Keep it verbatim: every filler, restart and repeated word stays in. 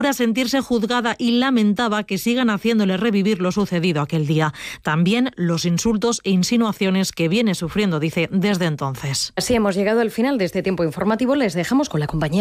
a sentirse juzgada y lamentaba que sigan haciéndole revivir lo sucedido aquel día. También los insultos e insinuaciones que viene sufriendo, dice, desde entonces. Así hemos llegado al final de este tiempo informativo. Les dejamos con la compañía